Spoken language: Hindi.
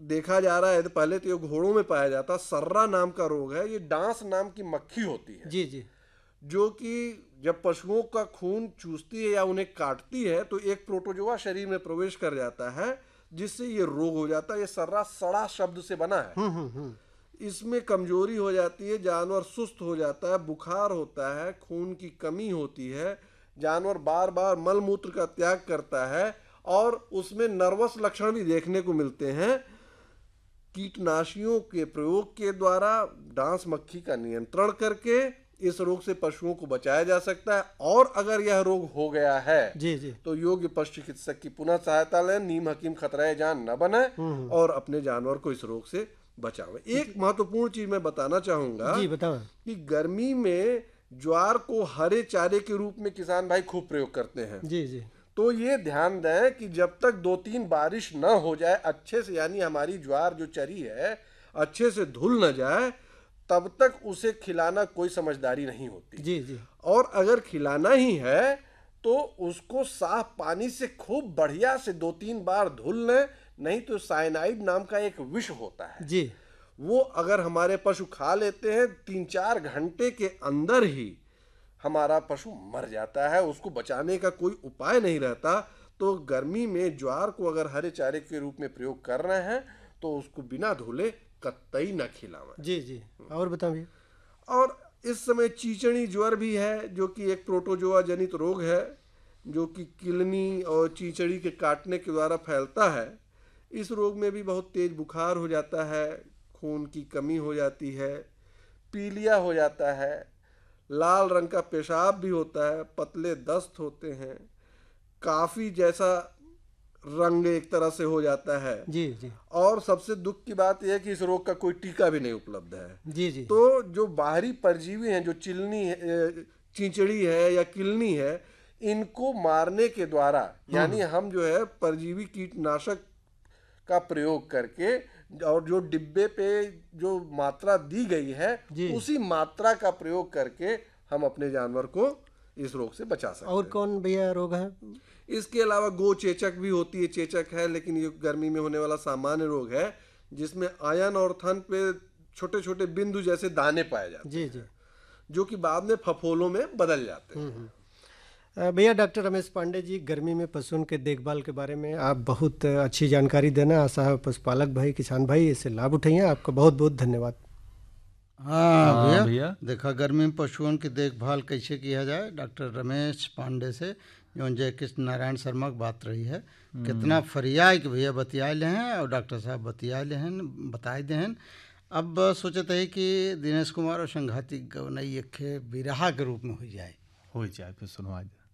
देखा जा रहा है, तो पहले तो ये घोड़ों में पाया जाता, सर्रा नाम का रोग है। ये डांस नाम की मक्खी होती है जी जी। जो कि जब पशुओं का खून चूसती है या उन्हें काटती है तो एक प्रोटोजोआ शरीर में प्रवेश कर जाता है, जिससे ये रोग हो जाता है। ये सर्रा सड़ा शब्द से बना है। इसमें कमजोरी हो जाती है, जानवर सुस्त हो जाता है, बुखार होता है, खून की कमी होती है, जानवर बार बार मल मूत्र का त्याग करता है और उसमें नर्वस लक्षण भी देखने को मिलते हैं। कीटनाशियों के प्रयोग के द्वारा डांस मक्खी का नियंत्रण करके इस रोग से पशुओं को बचाया जा सकता है। और अगर यह रोग हो गया है जी जी। तो योग्य पशु चिकित्सक की पुनः सहायता लें, नीम हकीम खतराए जान न बने और अपने जानवर को इस रोग से बचावें। एक महत्वपूर्ण चीज मैं बताना चाहूंगा जी बताओ। कि गर्मी में ज्वार को हरे चारे के रूप में किसान भाई खूब प्रयोग करते हैं। जी जी। तो ये ध्यान दें कि जब तक 2-3 बारिश न हो जाए अच्छे से, यानी हमारी ज्वार जो चरी है अच्छे से धुल न जाए, तब तक उसे खिलाना कोई समझदारी नहीं होती। जी जी। और अगर खिलाना ही है तो उसको साफ पानी से खूब बढ़िया से 2-3 बार धुल लें, नहीं तो साइनाइड नाम का एक विष होता है जी। वो अगर हमारे पशु खा लेते हैं 3-4 घंटे के अंदर ही हमारा पशु मर जाता है, उसको बचाने का कोई उपाय नहीं रहता। तो गर्मी में ज्वार को अगर हरे चारे के रूप में प्रयोग कर रहे हैं तो उसको बिना धुले कतई न खिलावें। जी जी। और बताओ भैया। और इस समय चीचड़ी ज्वर भी है जो कि एक प्रोटोजोआ जनित रोग है जो कि किलनी और चीचड़ी के काटने के द्वारा फैलता है। इस रोग में भी बहुत तेज बुखार हो जाता है, खून की कमी हो जाती है, पीलिया हो जाता है, लाल रंग का पेशाब भी होता है, पतले दस्त होते हैं, काफी जैसा रंग एक तरह से हो जाता है। जी जी। और सबसे दुख की बात यह है कि इस रोग का कोई टीका भी नहीं उपलब्ध है। जी जी। तो जो बाहरी परजीवी हैं, जो चिलनी है, चिंचड़ी है या किलनी है, इनको मारने के द्वारा, यानी हम जो है परजीवी कीटनाशक का प्रयोग करके और जो डिब्बे पे जो मात्रा दी गई है उसी मात्रा का प्रयोग करके हम अपने जानवर को इस रोग से बचा सकते हैं। और कौन भैया रोग है? इसके अलावा गो चेचक भी होती है, चेचक है लेकिन ये गर्मी में होने वाला सामान्य रोग है जिसमें आयन और थन पे छोटे छोटे बिंदु जैसे दाने पाए जाते जी जी। हैं जो कि बाद में फफोलों में बदल जाते हैं। भैया डॉक्टर रमेश पांडे जी, गर्मी में पशुओं के देखभाल के बारे में आप बहुत अच्छी जानकारी देना। आशा है पशुपालक भाई, किसान भाई इससे लाभ उठाइए। आपका बहुत बहुत धन्यवाद। हाँ भैया, देखा गर्मी में पशुओं की देखभाल कैसे किया जाए, डॉक्टर रमेश पांडे से जो जय कृष्ण नारायण शर्मा की बात रही है। कितना फरियाई कि भैया बतिया ले हैं और डॉक्टर साहब बतिया ले हैं, बताए दे हैं। अब सोचते है कि दिनेश कुमार और संघाती नई एक बिरहा के रूप में हो जाए फिर सुनवा